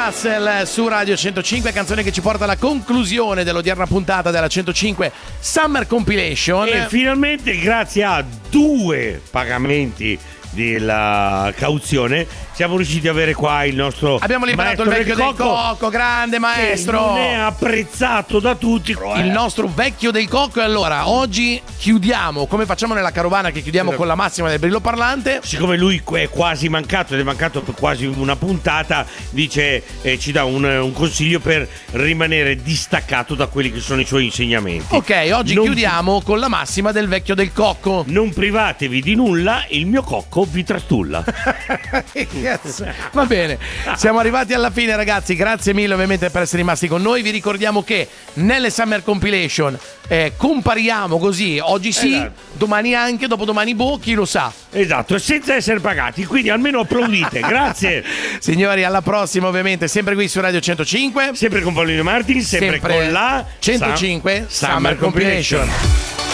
Russell su Radio 105, canzone che ci porta alla conclusione dell'odierna puntata della 105 Summer Compilation. E finalmente, grazie a 2 pagamenti della cauzione, siamo riusciti ad avere qua il nostro abbiamo liberato il vecchio del cocco, grande maestro, non è apprezzato da tutti, il nostro vecchio del cocco. E allora oggi chiudiamo come facciamo nella carovana, che chiudiamo con la massima del brillo parlante. Siccome lui è quasi mancato ed è mancato per quasi una puntata, dice ci dà un consiglio per rimanere distaccato da quelli che sono i suoi insegnamenti. Ok, oggi chiudiamo con la massima del vecchio del cocco: non privatevi di nulla, il mio cocco vi trastulla. Va bene, siamo arrivati alla fine, ragazzi. Grazie mille ovviamente per essere rimasti con noi. Vi ricordiamo che nelle Summer Compilation compariamo così, oggi sì, esatto, domani anche, dopodomani chi lo sa. Esatto, senza essere pagati, quindi almeno applaudite. Grazie signori, alla prossima ovviamente, sempre qui su Radio 105, sempre con Paolino Martin, sempre con la 105 Summer Compilation.